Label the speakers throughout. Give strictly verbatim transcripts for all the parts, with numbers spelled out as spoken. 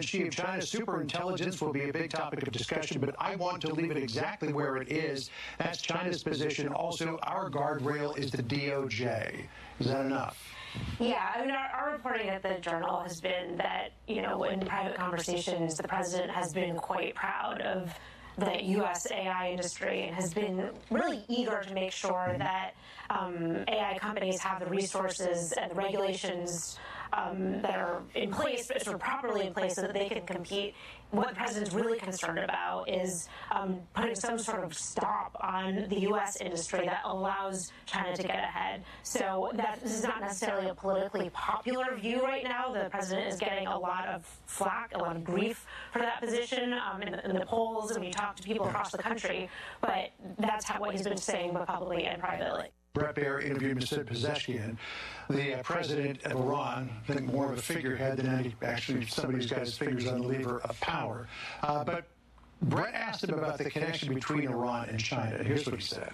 Speaker 1: President Xi of China, superintelligence will be a big topic of discussion, but I want to leave it exactly where it is. That's China's position. Also, our guardrail is the D O J. Is that enough?
Speaker 2: Yeah, I mean, our, our reporting at the Journal has been that, you know, in private conversations, the president has been quite proud of the U S A I industry and has been really eager to make sure that um, A I companies have the resources and the regulations um, that are in place, but sort of properly in place so that they can compete. What the president's really concerned about is um, putting some sort of stop on the U S industry that allows China to get ahead. So that this is not necessarily a politically popular view right now. The president is getting a lot of flack, a lot of grief for that position um, in, the, in the polls, and we talk to people across the country. But that's how, what he's been saying, both publicly and privately.
Speaker 1: Bret Baier interviewed Mister Pezeshkian, the uh, president of Iran, I think more of a figurehead than any, actually somebody who's got his fingers on the lever of power. Uh, but Bret asked him about the connection between Iran and China. Here's what he said.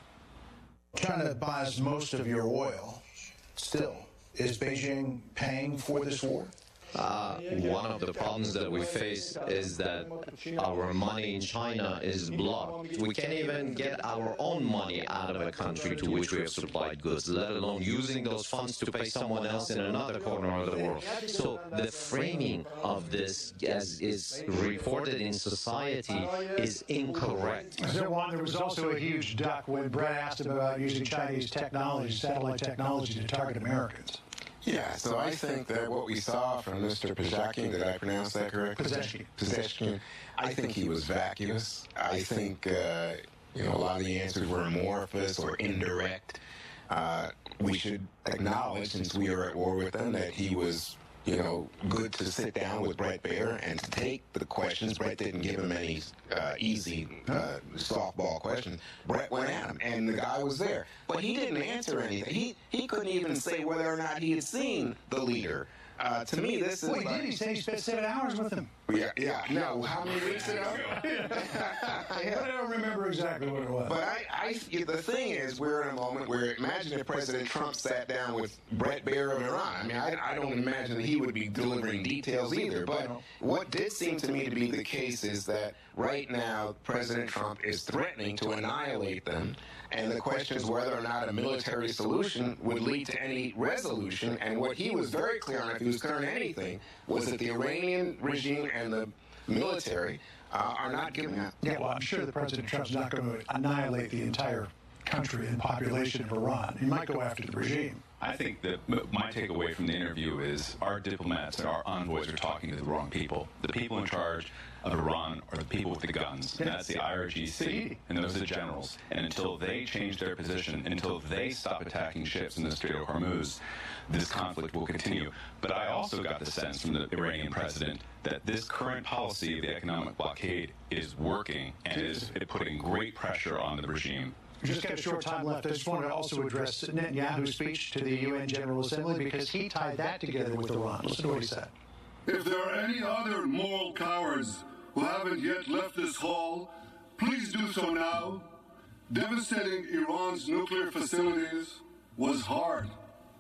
Speaker 3: China buys most of your oil still. Is Beijing paying for this war?
Speaker 4: Uh, one of the problems that we face is that our money in China is blocked. We can't even get our own money out of a country to which we have supplied goods, let alone using those funds to pay someone else in another corner of the world. So the framing of this, as is reported in society, is incorrect.
Speaker 1: There was also a huge duck when Bret asked him about using Chinese technology, satellite technology, to target Americans.
Speaker 5: Yeah, so I think that what we saw from Mister Pezeshkian, did I pronounce that correctly?
Speaker 1: Pezeshkian.
Speaker 5: Pezeshkian. I think he was vacuous. I think, uh, you know, a lot of the answers were amorphous or indirect. Uh, we should acknowledge, since we are at war with them, that he was, you know, good to sit down with Bret Baier and to take the questions. Bret didn't give him any uh, easy uh, softball questions. Bret went at him, and the guy was there. But he didn't answer anything. He he couldn't even say whether or not he had seen the leader. Uh, to me, this is
Speaker 1: well, he
Speaker 5: like,
Speaker 1: did. He said he spent seven hours with him.
Speaker 5: Yeah, yeah. No, how many weeks ago?
Speaker 1: yeah. But I don't remember exactly what it was.
Speaker 5: But I, I, the thing is, we're in a moment where, imagine if President Trump sat down with Bret Baier of Iran. I mean, I, I don't imagine that he would be delivering details either. But what did seem to me to be the case is that right now, President Trump is threatening to annihilate them. And the question is whether or not a military solution would lead to any resolution. And what he was very clear on, if he was clear on anything, was that the Iranian regime and the military uh, are not giving up.
Speaker 1: Yeah, well, I'm sure that President Trump's not going to annihilate the entire country and population of Iran. He might go after the regime.
Speaker 6: I think that my takeaway from the interview is our diplomats and our envoys are talking to the wrong people. The people in charge of Iran are the people with the guns. And that's the I R G C, and those are the generals. And until they change their position, until they stop attacking ships in the Strait of Hormuz, this conflict will continue. But I also got the sense from the Iranian president that this current policy of the economic blockade is working and is putting great pressure on the regime.
Speaker 1: We just got a short time left. I just want to also address Netanyahu's speech to the U N General Assembly because he tied that together with Iran. Listen to what he said.
Speaker 7: If there are any other moral cowards who haven't yet left this hall, please do so now. Devastating Iran's nuclear facilities was hard.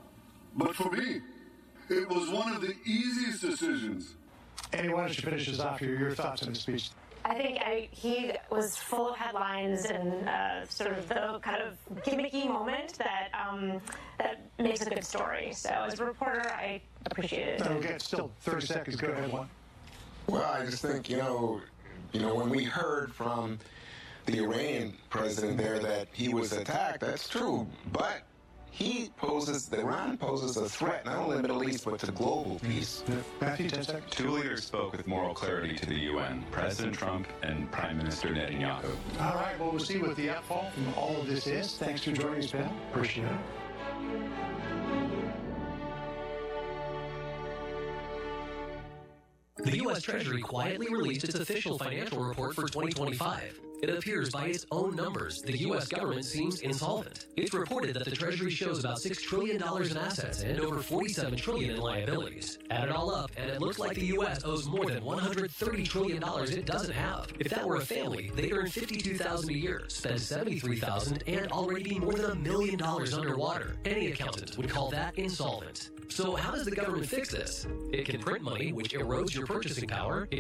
Speaker 7: But for me, it was one of the easiest decisions.
Speaker 1: Annie, why don't you finish us off here? Your thoughts on his speech?
Speaker 2: I think I, he was full of headlines and uh, sort of the kind of gimmicky moment that um, that makes a good story. So as a reporter, I appreciated it.
Speaker 1: Okay, still thirty seconds. Go ahead, one.
Speaker 5: Well, I just think, you know, you know, when we heard from the Iranian president there that he was attacked, that's true. But he poses, Iran poses a threat not only to the Middle East, but to global peace.
Speaker 1: Matthew, ten seconds.
Speaker 6: Two leaders spoke with moral clarity to the U N, President Trump and Prime Minister Netanyahu.
Speaker 1: All right, well, we'll see what the outfall from all of this is. Thanks for joining us, Ben. Appreciate it.
Speaker 8: The U S Treasury quietly released its official financial report for twenty twenty-five. It appears by its own numbers, the U S government seems insolvent. It's reported that the Treasury shows about six trillion dollars in assets and over forty-seven trillion dollars in liabilities. Add it all up, and it looks like the U S owes more than one hundred thirty trillion dollars it doesn't have. If that were a family, they'd earn fifty-two thousand dollars a year, spend seventy-three thousand dollars, and already be more than a million dollars underwater. Any accountant would call that insolvent. So how does the government fix this? It can print money, which erodes your purchasing power.